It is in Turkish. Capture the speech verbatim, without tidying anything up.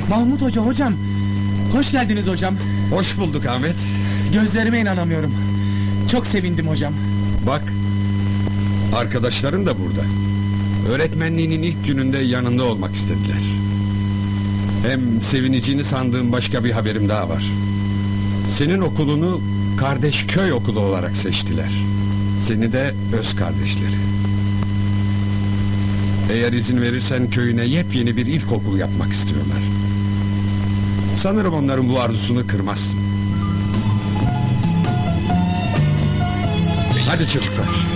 Mahmut Hoca, hocam! Hoş geldiniz hocam! Hoş bulduk Ahmet! Gözlerime inanamıyorum! Çok sevindim hocam! Bak! Arkadaşların da burada! Öğretmenliğinin ilk gününde yanında olmak istediler. Hem sevineceğini sandığım başka bir haberim daha var. Senin okulunu kardeş köy okulu olarak seçtiler. Seni de öz kardeşleri. Eğer izin verirsen köyüne yepyeni bir ilkokul yapmak istiyorlar. Sanırım onların bu arzusunu kırmazsın. Hadi çocuklar!